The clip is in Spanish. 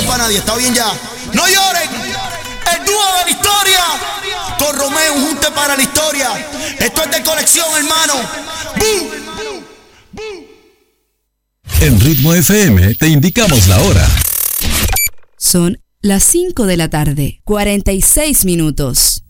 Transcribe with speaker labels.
Speaker 1: para nadie, está bien ya. No lloren, el dúo de la historia. Con Romeo, un junte para la historia. Esto es de colección, hermano. ¡Bum!
Speaker 2: En Ritmo FM te indicamos la hora.
Speaker 3: Son las 5 de la tarde, 46 minutos.